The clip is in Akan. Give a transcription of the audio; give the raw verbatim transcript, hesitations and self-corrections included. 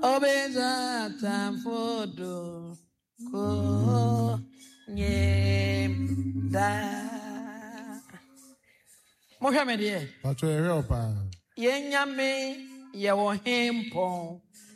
Obeza tamfodo ko nyem da. Mohammed ye. Pacho e real pa. Ye nyame ye wo hempo.